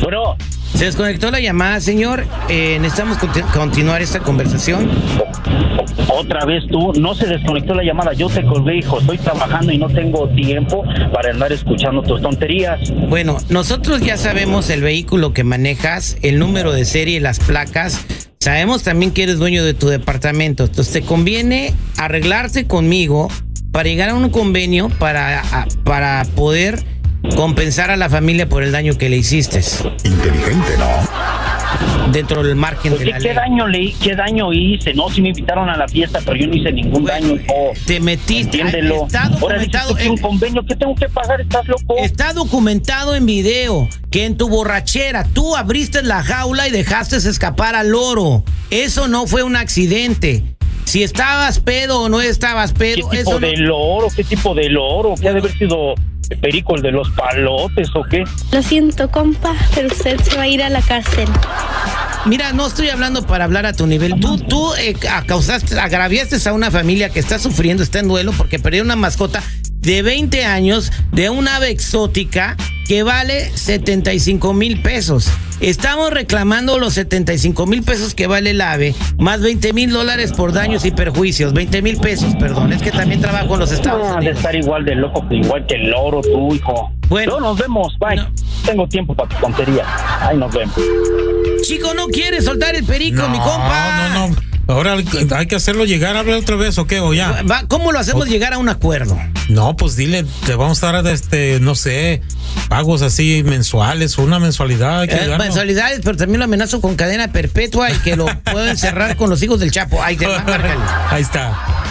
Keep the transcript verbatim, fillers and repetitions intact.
Bueno. Se desconectó la llamada, señor. Eh, necesitamos continu continuar esta conversación. Otra vez tú, no se desconectó la llamada, yo te colgué, hijo, estoy trabajando y no tengo tiempo para andar escuchando tus tonterías. Bueno, nosotros ya sabemos el vehículo que manejas, el número de serie, las placas. Sabemos también que eres dueño de tu departamento. Entonces te conviene arreglarte conmigo para llegar a un convenio para, a, para poder compensar a la familia por el daño que le hiciste. Inteligente, ¿no? Dentro del margen Pues de la ¿qué ley. daño le, qué daño hice? No, si me invitaron a la fiesta, pero yo no hice ningún Bueno, daño. Oh, te metiste. entiéndelo. Está Ahora dices documentado, que en, un convenio, ¿qué tengo que pagar? ¿Estás loco? está documentado en video que en tu borrachera tú abriste la jaula y dejaste escapar al loro. Eso no fue un accidente. Si estabas pedo o no estabas pedo, ¿Qué tipo eso de no... loro? ¿Qué tipo de loro? ¿Qué ha de haber sido Perico, el de los palotes o qué? Lo siento, compa, pero usted se va a ir a la cárcel. Mira, no estoy hablando para hablar a tu nivel. Tú, tú eh, causaste, agraviaste a una familia que está sufriendo, está en duelo porque perdió una mascota de veinte años de un ave exótica que vale setenta y cinco mil pesos. Estamos reclamando los setenta y cinco mil pesos que vale el ave, más veinte mil dólares por daños y perjuicios. veinte mil pesos, perdón, es que también trabajo en los Estados Ah, de Unidos. estar igual de loco que igual que el loro, tú, hijo. Bueno. No, nos vemos, bye. No. Tengo tiempo para tu tontería. Ay, nos vemos. Chico, no quiere soltar el perico, No, mi compa. no, no. Ahora hay que hacerlo llegar, habla otra vez, ¿o qué? ¿O ya? Va, ¿cómo lo hacemos O- llegar a un acuerdo? No, pues dile, te vamos a dar, este, no sé, pagos así mensuales o una mensualidad. Hay que Eh, ayudarlo. mensualidades, pero también lo amenazo con cadena perpetua y que lo puedo encerrar con los hijos del Chapo. Ahí te va, márcale. Ahí está.